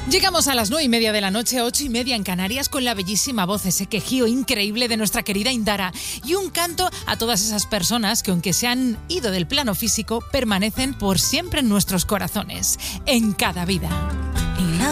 Llegamos a las 9:30 de la noche, 8:30 en Canarias, con la bellísima voz, ese quejío increíble de nuestra querida Indara y un canto a todas esas personas que, aunque se han ido del plano físico, permanecen por siempre en nuestros corazones, en cada vida.